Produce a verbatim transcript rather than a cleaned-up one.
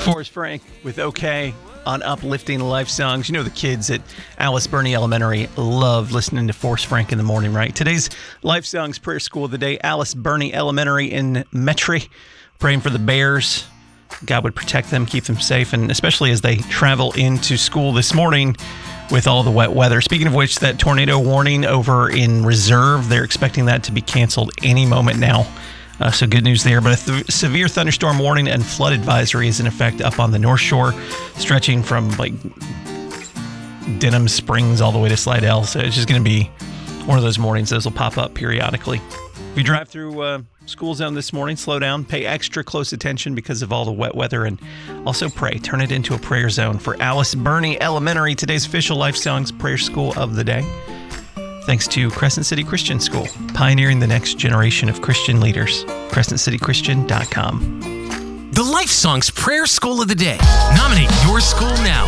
Forrest Frank with OK on Uplifting Life Songs. You know the kids at Alice Burney Elementary love listening to Forrest Frank in the morning, right? Today's Life Songs Prayer School of the Day, Alice Burney Elementary in Metairie, praying for the Bears. God would protect them, keep them safe, and especially as they travel into school this morning with all the wet weather. Speaking of which, that tornado warning over in Reserve, they're expecting that to be canceled any moment now. Uh, so good news there. But a th- severe thunderstorm warning and flood advisory is in effect up on the North Shore, stretching from like Denham Springs all the way to Slidell. So it's just going to be one of those mornings. Those will pop up periodically. If you drive through uh, school zone this morning, slow down, pay extra close attention because of all the wet weather, and also pray. Turn it into a prayer zone for Alice Burney Elementary, today's official Life Songs Prayer School of the Day. Thanks to Crescent City Christian School, pioneering the next generation of Christian leaders. crescent city christian dot com. The Life Songs Prayer School of the Day. Nominate your school now